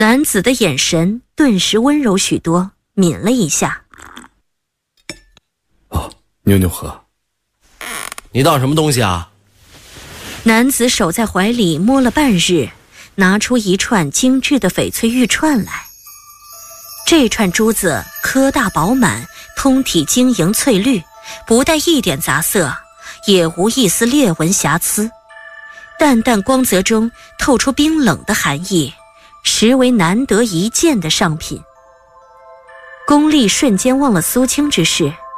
男子的眼神顿时温柔许多，抿了一下。 妞妞喝。 你当什么东西啊？ 男子手在怀里摸了半日，拿出一串精致的翡翠玉串来。这串珠子颗大饱满，通体晶莹翠绿，不带一点杂色，也无一丝裂纹瑕疵。淡淡光泽中透出冰冷的寒意，实为难得一见的上品。宫丽瞬间忘了苏青之事，